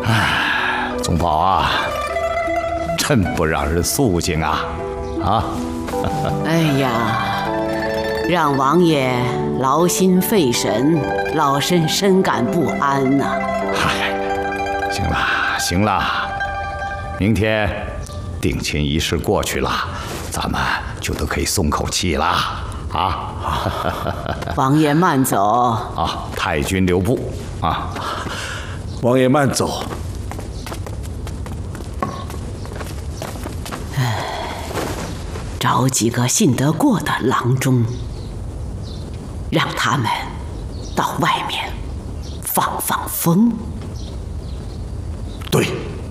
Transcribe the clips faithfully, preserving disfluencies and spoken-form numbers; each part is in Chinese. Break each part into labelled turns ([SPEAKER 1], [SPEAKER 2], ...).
[SPEAKER 1] 哎，宗保啊，真不让人肃静啊！啊！
[SPEAKER 2] 哎呀，让王爷劳心费神，老身深感不安呐、啊。
[SPEAKER 1] 嗨，行了行了，明天定亲仪式过去了，咱们就都可以松口气了啊！
[SPEAKER 2] 王爷慢走
[SPEAKER 1] 啊，太君留步啊！
[SPEAKER 3] 王爷慢走。
[SPEAKER 2] 找几个信得过的郎中，让他们到外面放放风。
[SPEAKER 3] 对。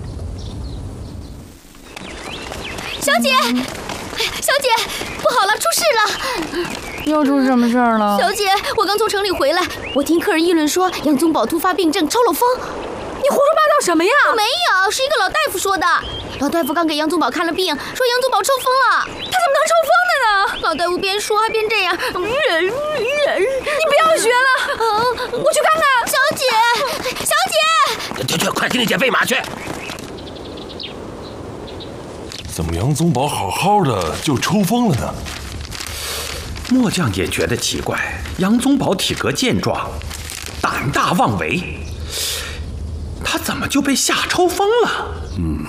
[SPEAKER 4] 小姐，小姐，不好了，出事了！
[SPEAKER 5] 又出什么事儿了？
[SPEAKER 4] 小姐，我刚从城里回来，我听客人议论说杨宗保突发病症，抽了风。
[SPEAKER 5] 你胡说八道什么呀？
[SPEAKER 4] 我没有，是一个老大夫说的。老大夫刚给杨宗保看了病，说杨宗保抽风了。
[SPEAKER 5] 他怎么能抽风的呢？
[SPEAKER 4] 老大夫边说还边这样。你
[SPEAKER 5] 不要学了，嗯、我去看看。
[SPEAKER 4] 小姐，小姐，
[SPEAKER 6] 去去，快给你姐备马去。
[SPEAKER 7] 怎么杨宗保好好的就抽风了呢？
[SPEAKER 6] 末将也觉得奇怪，杨宗保体格健壮，胆大妄为，他怎么就被吓抽风了？
[SPEAKER 3] 嗯，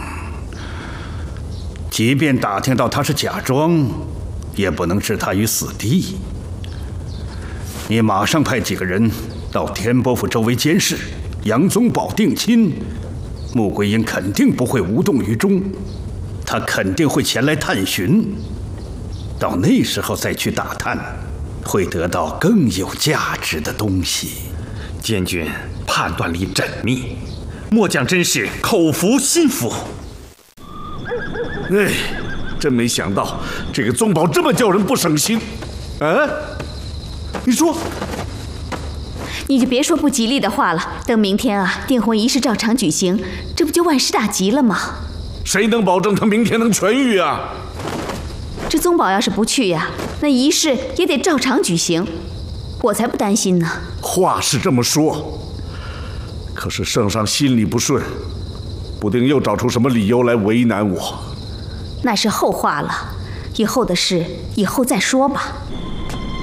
[SPEAKER 3] 即便打听到他是假装，也不能置他于死地。你马上派几个人到田伯府周围监视，杨宗保定亲，穆桂英肯定不会无动于衷，他肯定会前来探寻。到那时候再去打探，会得到更有价值的东西。
[SPEAKER 6] 监军判断力缜密，末将真是口服心服。
[SPEAKER 3] 哎，真没想到这个宗保这么叫人不省心。啊，你说，
[SPEAKER 8] 你就别说不吉利的话了。等明天啊，订婚仪式照常举行，这不就万事大吉了吗？
[SPEAKER 3] 谁能保证他明天能痊愈啊？
[SPEAKER 8] 这宗保要是不去呀，那仪式也得照常举行，我才不担心呢。
[SPEAKER 3] 话是这么说，可是圣上心里不顺，不定又找出什么理由来为难我。
[SPEAKER 8] 那是后话了，以后的事以后再说吧。